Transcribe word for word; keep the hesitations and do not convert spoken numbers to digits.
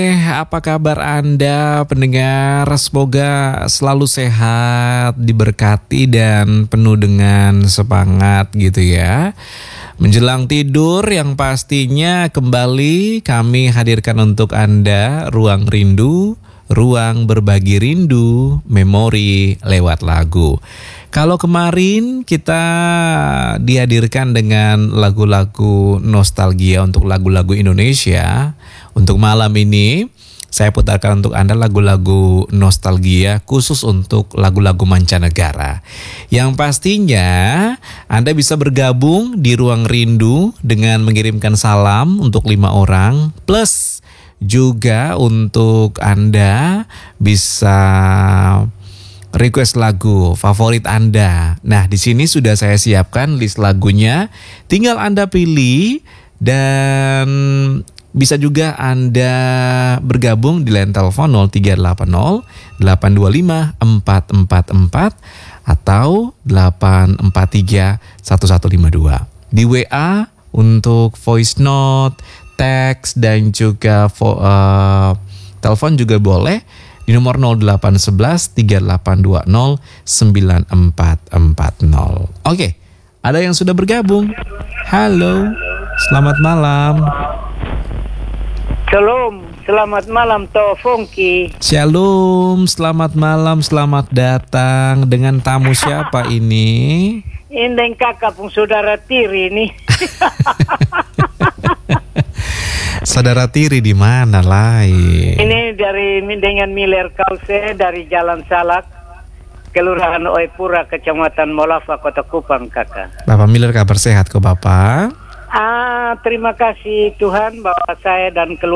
Eh, apa kabar Anda pendengar? Semoga selalu sehat, diberkati dan penuh dengan semangat gitu ya. Menjelang tidur yang pastinya kembali kami hadirkan untuk Anda Ruang Rindu, ruang berbagi rindu, memori lewat lagu. Kalau kemarin kita dihadirkan dengan lagu-lagu nostalgia untuk lagu-lagu Indonesia, untuk malam ini saya putarkan untuk Anda lagu-lagu nostalgia khusus untuk lagu-lagu mancanegara. Yang pastinya Anda bisa bergabung di Ruang Rindu dengan mengirimkan salam untuk lima orang, plus juga untuk Anda bisa request lagu favorit Anda. Nah, di sini sudah saya siapkan list lagunya. Tinggal Anda pilih dan bisa juga Anda bergabung di line telepon nol tiga delapan nol delapan dua lima empat empat empat atau delapan empat tiga satu satu lima dua. Di W A untuk voice note, teks dan juga vo- uh, telepon juga boleh di nomor nol delapan satu satu tiga delapan dua nol sembilan empat empat nol. Oke, ada yang sudah bergabung. Halo, selamat malam. Shalom, selamat malam Toh Fongki. Shalom, selamat malam, selamat datang. Dengan tamu siapa ini? Indeng kakak pun saudara tiri nih. Saudara tiri di mana lain? Ini dari dengan Miller Kause dari Jalan Salak, Kelurahan Oepura, Kecamatan Molafa, Kota Kupang, kakak. Bapak Miller, kabar sehat kok Bapak? Ah, terima kasih Tuhan bahwa saya dan keluarga